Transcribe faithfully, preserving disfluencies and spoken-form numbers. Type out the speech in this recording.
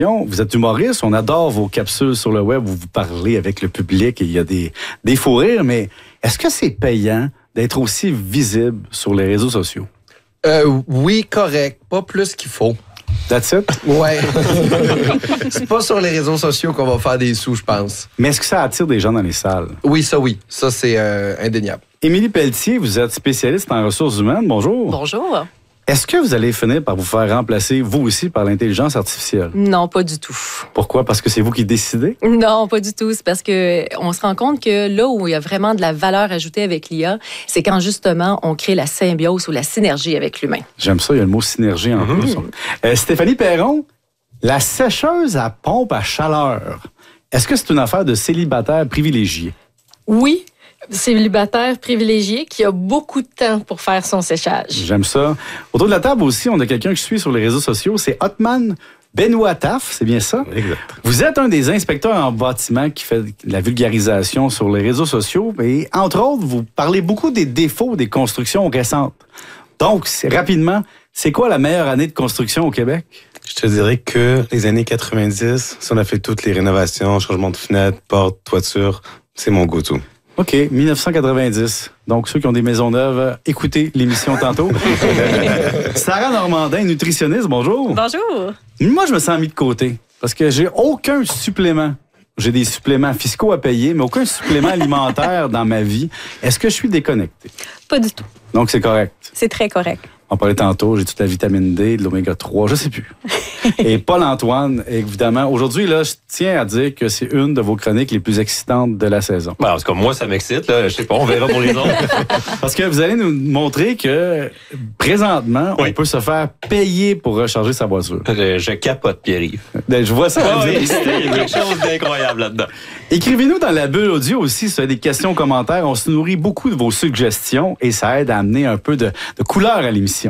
Vous êtes humoriste, on adore vos capsules sur le web où vous parlez avec le public et il y a des, des fous rires, mais est-ce que c'est payant d'être aussi visible sur les réseaux sociaux? Euh, oui, correct. Pas plus qu'il faut. That's it? Ouais. C'est pas sur les réseaux sociaux qu'on va faire des sous, je pense. Mais est-ce que ça attire des gens dans les salles? Oui, ça oui. Ça, c'est euh, indéniable. Émilie Pelletier, vous êtes spécialiste en ressources humaines. Bonjour. Bonjour. Est-ce que vous allez finir par vous faire remplacer, vous aussi, par l'intelligence artificielle? Non, pas du tout. Pourquoi? Parce que c'est vous qui décidez? Non, pas du tout. C'est parce que on se rend compte que là où il y a vraiment de la valeur ajoutée avec l'I A, c'est quand justement on crée la symbiose ou la synergie avec l'humain. J'aime ça, il y a le mot synergie en mm-hmm. plus. Euh, Stéphanie Perron, la sécheuse à pompe à chaleur, est-ce que c'est une affaire de célibataire privilégié? Oui. Célibataire privilégié qui a beaucoup de temps pour faire son séchage. J'aime ça. Autour de la table aussi, on a quelqu'un que je suis sur les réseaux sociaux. C'est Hotman Benoît Taf, c'est bien ça? Exact. Vous êtes un des inspecteurs en bâtiment qui fait la vulgarisation sur les réseaux sociaux. Et entre autres, vous parlez beaucoup des défauts des constructions récentes. Donc, rapidement, c'est quoi la meilleure année de construction au Québec? Je te dirais que les années quatre-vingt-dix, si on a fait toutes les rénovations, changement de fenêtres, portes, toitures, c'est mon go-to. OK, dix-neuf cent quatre-vingt-dix. Donc, ceux qui ont des maisons neuves, écoutez l'émission tantôt. Sarah Normandin, nutritionniste, bonjour. Bonjour. Moi, je me sens mis de côté parce que j'ai aucun supplément. J'ai des suppléments fiscaux à payer, mais aucun supplément alimentaire dans ma vie. Est-ce que je suis déconnecté? Pas du tout. Donc, c'est correct. C'est très correct. On parlait tantôt, j'ai toute la vitamine D, de l'oméga trois, je sais plus. Et Paul-Antoine, évidemment, aujourd'hui, là, je tiens à dire que c'est une de vos chroniques les plus excitantes de la saison. Ben, en tout cas, moi, ça m'excite, là. Je sais pas, on verra pour les autres. Parce que vous allez nous montrer que, présentement, oui. on peut se faire payer pour recharger sa voiture. Je, je capote, Pierre-Yves. Je vois ça. Oh, oui, il y a quelque chose d'incroyable là-dedans. Écrivez-nous dans la bulle audio aussi si vous avez des questions, commentaires. On se nourrit beaucoup de vos suggestions et ça aide à amener un peu de, de couleur à l'émission.